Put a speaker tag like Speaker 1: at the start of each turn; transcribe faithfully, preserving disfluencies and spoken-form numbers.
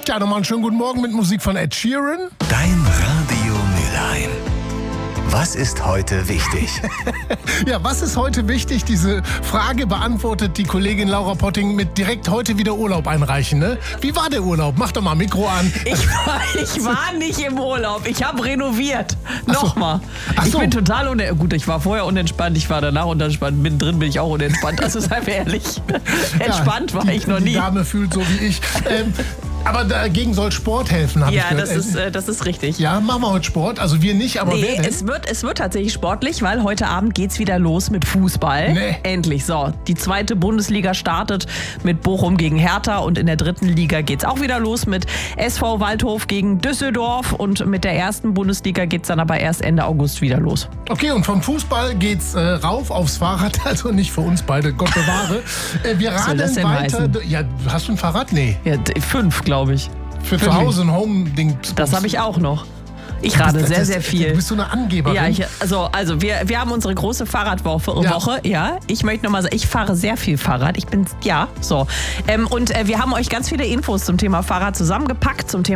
Speaker 1: Ja, nochmal einen schönen guten Morgen mit Musik von Ed Sheeran.
Speaker 2: Dein Radio Mülheim. Was ist heute wichtig?
Speaker 1: Ja, was ist heute wichtig? Diese Frage beantwortet die Kollegin Laura Potting mit direkt heute wieder Urlaub einreichen. Ne? Wie war der Urlaub? Mach doch mal Mikro an.
Speaker 3: Ich war, ich war nicht im Urlaub. Ich habe renoviert.
Speaker 1: Ach so.
Speaker 3: Nochmal.
Speaker 1: Ach
Speaker 3: Ich
Speaker 1: so.
Speaker 3: bin total unentspannt. Gut, ich war vorher unentspannt, ich war danach unentspannt. Mittendrin bin ich auch unentspannt. Also seien wir ehrlich. Entspannt
Speaker 1: ja,
Speaker 3: war
Speaker 1: die,
Speaker 3: ich noch
Speaker 1: die
Speaker 3: nie.
Speaker 1: Die Dame fühlt so wie ich. Ähm, aber dagegen soll Sport helfen, habe
Speaker 3: Ja,
Speaker 1: ich gehört.
Speaker 3: das ist, äh, das ist richtig.
Speaker 1: Ja, machen wir heute Sport. Also wir nicht, aber
Speaker 3: Nee,
Speaker 1: wer denn?
Speaker 3: es wird, es wird tatsächlich sportlich, weil heute Abend geht's wieder los mit Fußball.
Speaker 1: Nee.
Speaker 3: Endlich. So, die zweite Bundesliga startet mit Bochum gegen Hertha und in der dritten Liga geht's auch wieder los mit S V Waldhof gegen Düsseldorf und mit der ersten Bundesliga geht's dann aber erst Ende August wieder los.
Speaker 1: Okay, und vom Fußball geht's äh, rauf aufs Fahrrad, also nicht für uns beide, Gott bewahre. Äh, wir
Speaker 3: Was soll das
Speaker 1: radeln
Speaker 3: denn
Speaker 1: weiter.
Speaker 3: heißen?
Speaker 1: Ja, hast du ein Fahrrad? Nee.
Speaker 3: Ja, d- fünf, glaube ich.
Speaker 1: Für zu Hause ein Home-Ding.
Speaker 3: Das habe ich auch noch. Ich rade
Speaker 1: Das-
Speaker 3: sehr,
Speaker 1: das-
Speaker 3: sehr viel.
Speaker 1: Du bist so eine Angeberin.
Speaker 3: Ja, ich, also, also wir, wir haben unsere große Fahrradwoche.
Speaker 1: Ja.
Speaker 3: Woche, ja. Ich möchte nochmal sagen, ich fahre sehr viel Fahrrad. Ich bin, ja, so. Ähm, und äh, wir haben euch ganz viele Infos zum Thema Fahrrad zusammengepackt, zum Thema